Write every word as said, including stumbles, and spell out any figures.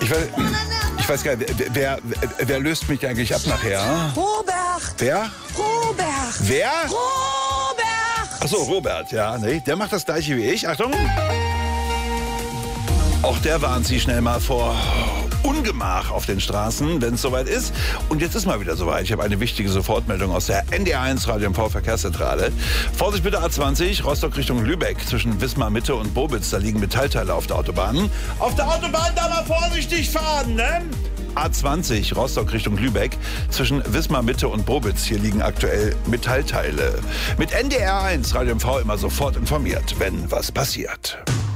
Ich weiß, ich weiß gar nicht, wer, wer, wer löst mich eigentlich ab nachher? Robert! Wer? Robert! Wer? Robert! Achso, Robert, ja. Nee, der macht das gleiche wie ich. Achtung! Auch der warnt Sie schnell mal vor Ungemach auf den Straßen, wenn es soweit ist. Und jetzt ist mal wieder soweit. Ich habe eine wichtige Sofortmeldung aus der N D R eins Radio M V Verkehrszentrale. Vorsicht bitte A zwanzig, Rostock Richtung Lübeck, zwischen Wismar Mitte und Bobitz. Da liegen Metallteile auf der Autobahn. Auf der Autobahn da mal vorsichtig fahren, ne? A zwanzig, Rostock Richtung Lübeck, zwischen Wismar Mitte und Bobitz. Hier liegen aktuell Metallteile. Mit N D R eins Radio M V immer sofort informiert, wenn was passiert.